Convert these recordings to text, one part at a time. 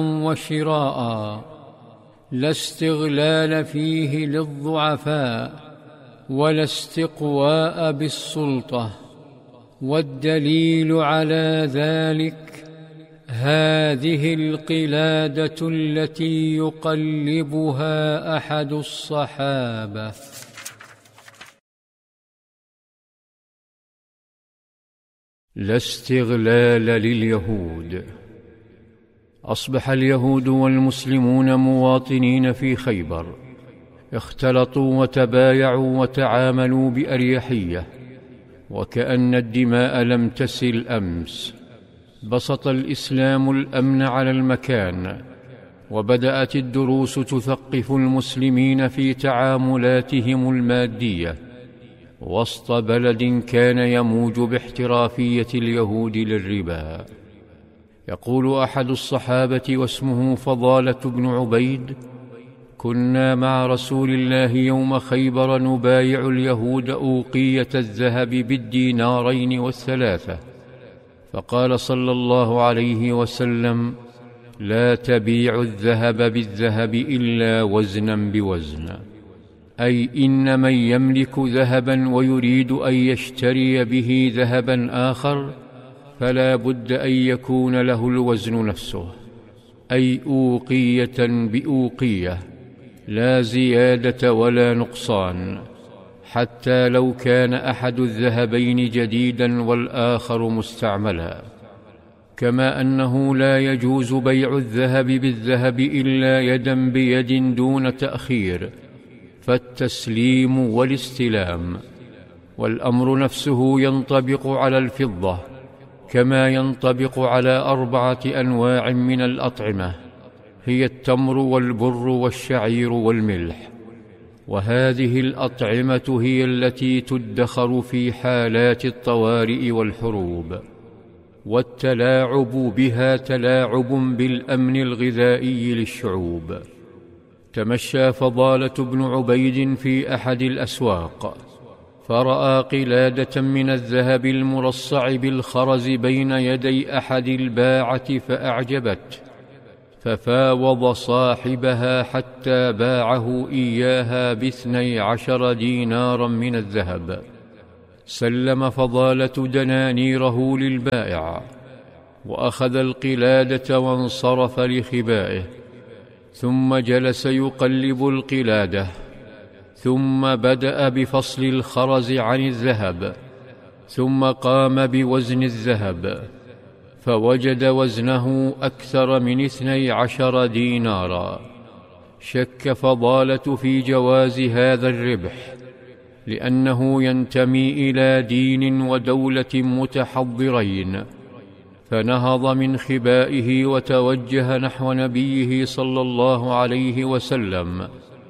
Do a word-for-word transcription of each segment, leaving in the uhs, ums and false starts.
وشراء، لا استغلال فيه للضعفاء ولا استقواء بالسلطة. والدليل على ذلك هذه القلادة التي يقلبها أحد الصحابة. لا استغلال لليهود. أصبح اليهود والمسلمون مواطنين في خيبر، اختلطوا وتبايعوا وتعاملوا بأريحية، وكأن الدماء لم تسل أمس. بسط الإسلام الأمن على المكان، وبدأت الدروس تثقف المسلمين في تعاملاتهم المادية وسط بلد كان يموج باحترافية اليهود للربا. يقول أحد الصحابة واسمه فضالة بن عبيد: كنا مع رسول الله يوم خيبر نبايع اليهود أوقية الذهب بالدينارين والثلاثة، فقال صلى الله عليه وسلم: لا تبيع الذهب بالذهب إلا وزنا بوزن، أي إن من يملك ذهبا ويريد أن يشتري به ذهبا آخر فلا بد أن يكون له الوزن نفسه، أي أوقية بأوقية، لا زيادة ولا نقصان، حتى لو كان أحد الذهبين جديدا والآخر مستعملا. كما أنه لا يجوز بيع الذهب بالذهب إلا يدا بيد دون تأخير، فالتسليم والاستلام. والأمر نفسه ينطبق على الفضة كما ينطبق على أربعة أنواع من الأطعمة، هي التمر والبر والشعير والملح. وهذه الأطعمة هي التي تدخر في حالات الطوارئ والحروب، والتلاعب بها تلاعب بالأمن الغذائي للشعوب. تمشى فضالة بن عبيد في أحد الأسواق، فرأى قلادة من الذهب المرصع بالخرز بين يدي أحد الباعة فأعجبته، ففاوض صاحبها حتى باعه إياها باثني عشر دينارا من الذهب. سلم فضالة دنانيره للبائع، وأخذ القلادة وانصرف لخبائه، ثم جلس يقلب القلادة، ثم بدأ بفصل الخرز عن الذهب، ثم قام بوزن الذهب، فوجد وزنه أكثر من اثني عشر دينارا. شك فضالة في جواز هذا الربح، لأنه ينتمي إلى دين ودولة متحضرين، فنهض من خبائه وتوجه نحو نبيه صلى الله عليه وسلم،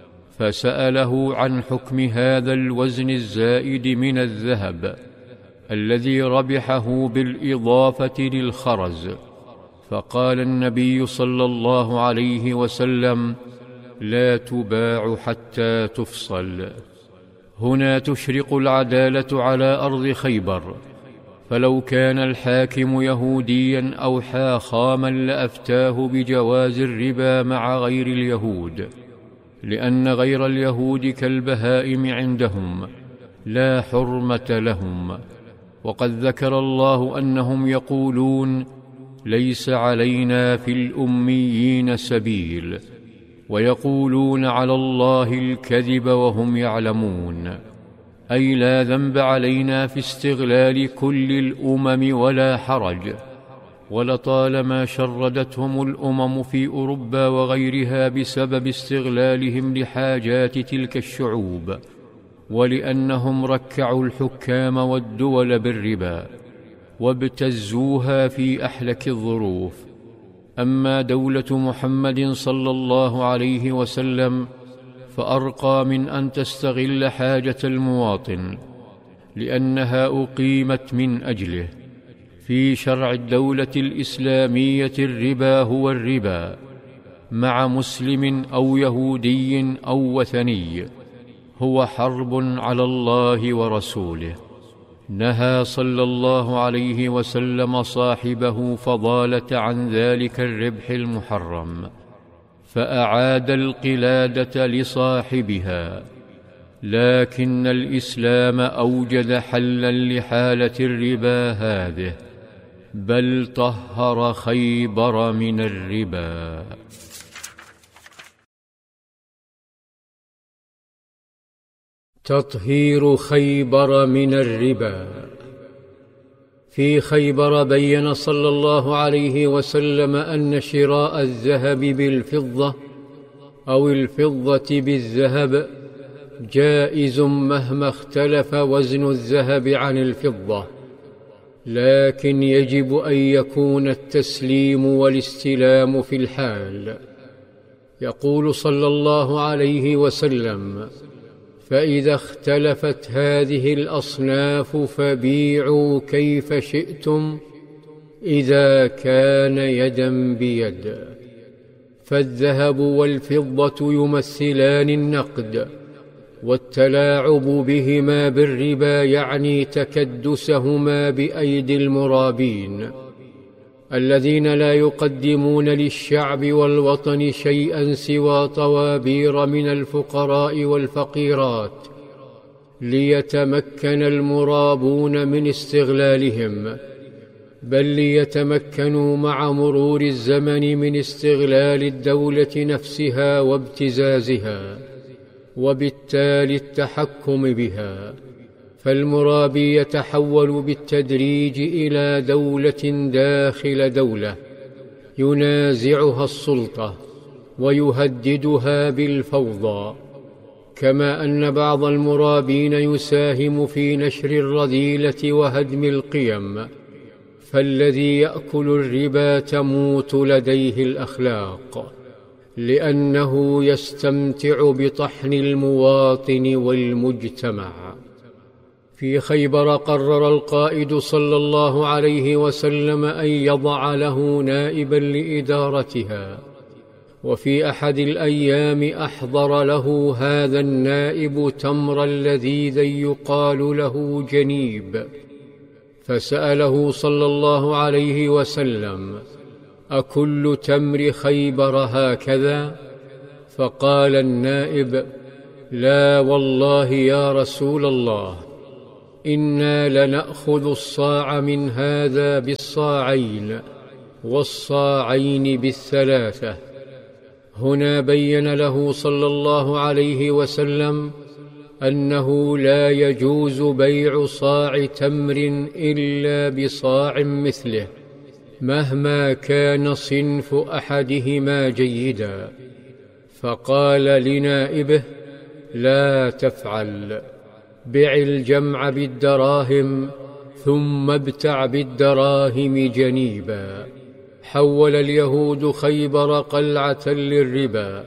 فسأله عن حكم هذا الوزن الزائد من الذهب الذي ربحه بالإضافة للخرز. فقال النبي صلى الله عليه وسلم: لا تباع حتى تفصل. هنا تشرق العدالة على أرض خيبر، فلو كان الحاكم يهوديا أو حاخاما لأفتاه بجواز الربا مع غير اليهود، لأن غير اليهود كالبهائم عندهم لا حرمة لهم. وقد ذكر الله أنهم يقولون: ليس علينا في الأميين سبيل، ويقولون على الله الكذب وهم يعلمون، أي لا ذنب علينا في استغلال كل الأمم ولا حرج. ولطالما شردتهم الأمم في أوروبا وغيرها بسبب استغلالهم لحاجات تلك الشعوب، ولأنهم ركعوا الحكام والدول بالربا وابتزوها في أحلك الظروف. أما دولة محمد صلى الله عليه وسلم فأرقى من أن تستغل حاجة المواطن، لأنها أقيمت من أجله. في شرع الدولة الإسلامية الربا هو الربا، مع مسلم أو يهودي أو وثني، هو حرب على الله ورسوله. نهى صلى الله عليه وسلم صاحبه فضالة عن ذلك الربح المحرم، فأعاد القلادة لصاحبها، لكن الإسلام أوجد حلا لحالة الربا هذه، بل طهر خيبر من الربا. تطهير خيبر من الربا. في خيبر بين صلى الله عليه وسلم أن شراء الذهب بالفضة أو الفضة بالذهب جائز مهما اختلف وزن الذهب عن الفضة، لكن يجب أن يكون التسليم والاستلام في الحال. يقول صلى الله عليه وسلم: فإذا اختلفت هذه الأصناف فبيعوا كيف شئتم إذا كان يدا بيد. فالذهب والفضة يمثلان النقد، والتلاعب بهما بالربا يعني تكدسهما بأيدي المرابين الذين لا يقدمون للشعب والوطن شيئا سوى طوابير من الفقراء والفقيرات ليتمكن المرابون من استغلالهم، بل ليتمكنوا مع مرور الزمن من استغلال الدولة نفسها وابتزازها، وبالتالي التحكم بها. فالمرابي يتحول بالتدريج إلى دولة داخل دولة ينازعها السلطة ويهددها بالفوضى، كما أن بعض المرابين يساهم في نشر الرذيلة وهدم القيم. فالذي يأكل الربا تموت لديه الأخلاق، لأنه يستمتع بطحن المواطن والمجتمع. في خيبر قرر القائد صلى الله عليه وسلم أن يضع له نائبا لإدارتها، وفي أحد الأيام أحضر له هذا النائب تمرا لذيذا يقال له جنيب، فسأله صلى الله عليه وسلم: أكل تمر خيبر هكذا؟ فقال النائب: لا والله يا رسول الله، إنا لنأخذ الصاع من هذا بالصاعين والصاعين بالثلاثة. هنا بين له صلى الله عليه وسلم أنه لا يجوز بيع صاع تمر إلا بصاع مثله مهما كان صنف أحدهما جيدا. فقال لنائبه: لا تفعل، بع الجمع بالدراهم ثم ابتع بالدراهم جنيبا. حول اليهود خيبر قلعة للربا،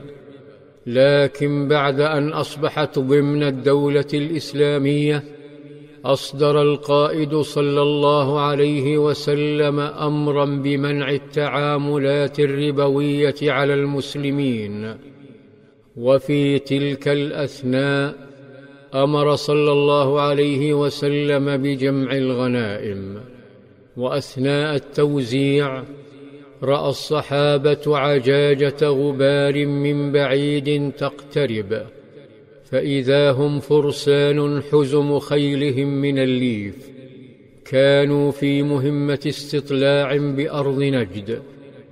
لكن بعد أن أصبحت ضمن الدولة الإسلامية أصدر القائد صلى الله عليه وسلم أمرا بمنع التعاملات الربوية على المسلمين. وفي تلك الأثناء أمر صلى الله عليه وسلم بجمع الغنائم، وأثناء التوزيع رأى الصحابة عجاجة غبار من بعيد تقترب، فإذا هم فرسان حزم خيلهم من الليف، كانوا في مهمة استطلاع بأرض نجد،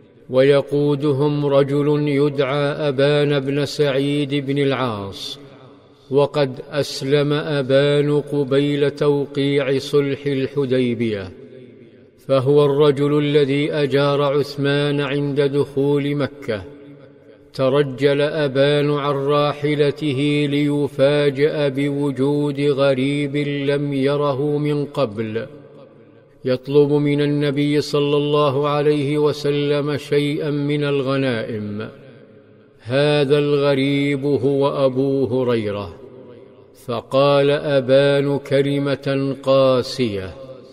ويقودهم رجل يدعى أبان بن سعيد بن العاص، وقد أسلم أبان قبيل توقيع صلح الحديبية، فهو الرجل الذي أجار عثمان عند دخول مكة. ترجل أبان عن راحلته ليفاجأ بوجود غريب لم يره من قبل، يطلب من النبي صلى الله عليه وسلم شيئا من الغنائم. هذا الغريب هو أبو هريرة. فقال أبان كلمة قاسية: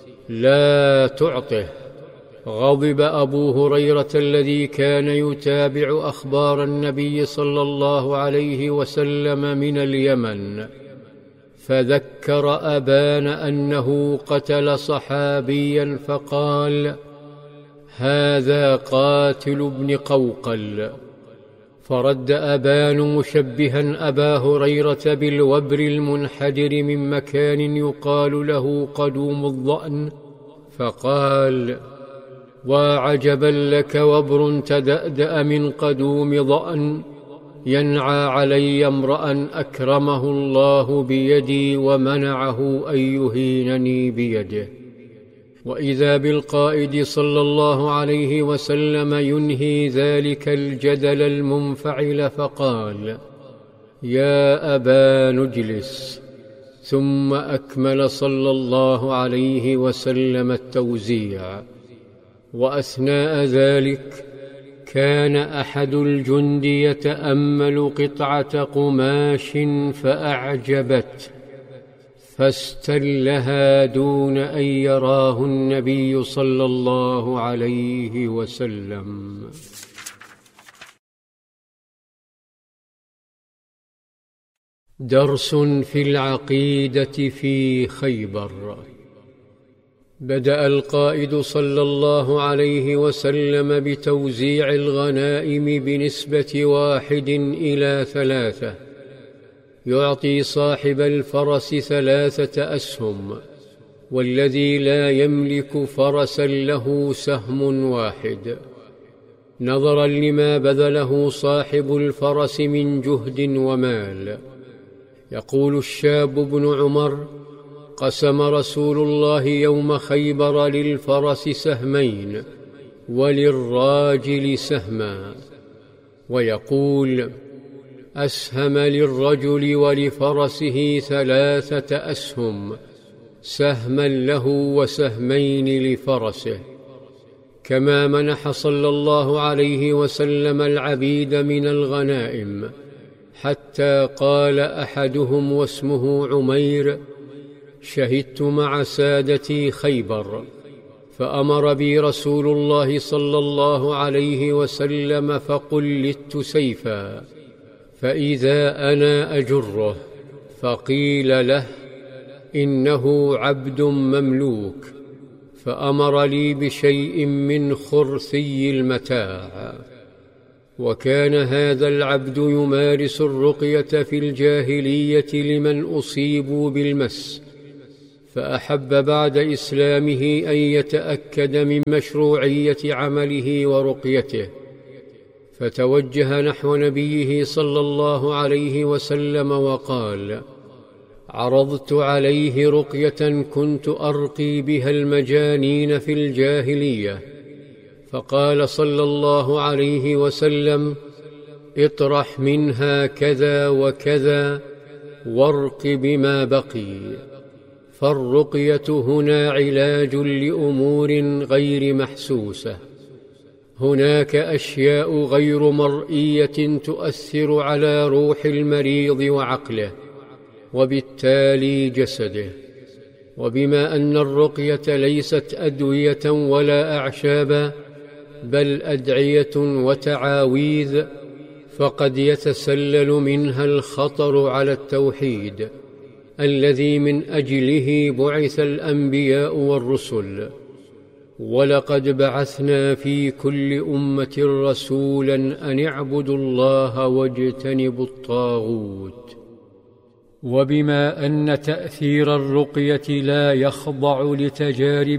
لا تعطه. غضب أبو هريرة الذي كان يتابع أخبار النبي صلى الله عليه وسلم من اليمن، فذكر أبان أنه قتل صحابيا فقال: هذا قاتل ابن قوقل. فرد أبان مشبها أبا هريرة بالوبر المنحدر من مكان يقال له قدوم الظأن، فقال: وعجبا لك وبر تدأدأ من قدوم ظأن، ينعى علي امرأ أكرمه الله بيدي ومنعه أن يهينني بيده. وإذا بالقائد صلى الله عليه وسلم ينهي ذلك الجدل المنفعل فقال: يا أبان اجلس. ثم أكمل صلى الله عليه وسلم التوزيع. وأثناء ذلك كان أحد الجند يتأمل قطعة قماش فأعجبته، فاستلها دون أن يراه النبي صلى الله عليه وسلم. درس في العقيدة في خيبر. بدأ القائد صلى الله عليه وسلم بتوزيع الغنائم بنسبة واحد إلى ثلاثة، يعطي صاحب الفرس ثلاثة أسهم، والذي لا يملك فرسا له سهم واحد، نظرا لما بذله صاحب الفرس من جهد ومال. يقول الشاب بن عمر: قسم رسول الله يوم خيبر للفرس سهمين وللراجل سهما. ويقول: أسهم للرجل ولفرسه ثلاثة أسهم، سهما له وسهمين لفرسه. كما منح صلى الله عليه وسلم العبيد من الغنائم، حتى قال أحدهم واسمه عمير: شهدت مع سادتي خيبر، فأمر بي رسول الله صلى الله عليه وسلم فقلدت سيفا، فإذا أنا أجره، فقيل له: إنه عبد مملوك، فأمر لي بشيء من خرثي المتاع. وكان هذا العبد يمارس الرقية في الجاهلية لمن أصيبوا بالمس، فأحب بعد إسلامه أن يتأكد من مشروعية عمله ورقيته، فتوجه نحو نبيه صلى الله عليه وسلم وقال: عرضت عليه رقية كنت أرقي بها المجانين في الجاهلية، فقال صلى الله عليه وسلم: اطرح منها كذا وكذا وارق بما بقي. فالرقية هنا علاج لأمور غير محسوسة. هناك أشياء غير مرئية تؤثر على روح المريض وعقله، وبالتالي جسده. وبما أن الرقية ليست أدوية ولا أعشابا، بل أدعية وتعاويذ، فقد يتسلل منها الخطر على التوحيد الذي من أجله بعث الأنبياء والرسل. ولقد بعثنا في كل أمة رسولا أن اعبدوا الله واجتنبوا الطاغوت. وبما أن تأثير الرقية لا يخضع لتجارب